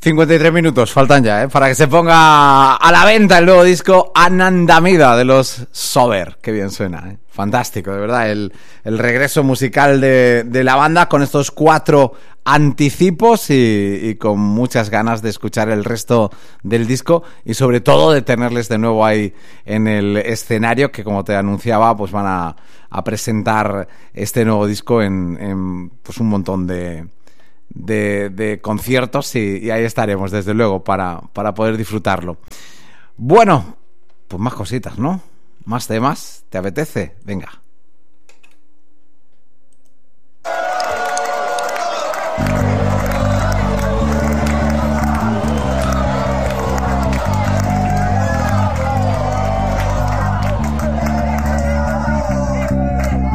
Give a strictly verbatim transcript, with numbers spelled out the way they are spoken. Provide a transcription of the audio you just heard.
cincuenta y tres minutos faltan ya, ¿eh? Para que se ponga a la venta el nuevo disco Anandamida de los Sober. Qué bien suena, ¿eh? Fantástico, de verdad. El, el regreso musical de, de la banda con estos cuatro anticipos y, y con muchas ganas de escuchar el resto del disco y sobre todo de tenerles de nuevo ahí en el escenario, que como te anunciaba, pues van a, a presentar este nuevo disco en, en pues un montón de... De, de conciertos y, y ahí estaremos desde luego para, para poder disfrutarlo. Bueno, pues más cositas, ¿no? Más temas, ¿te apetece? Venga.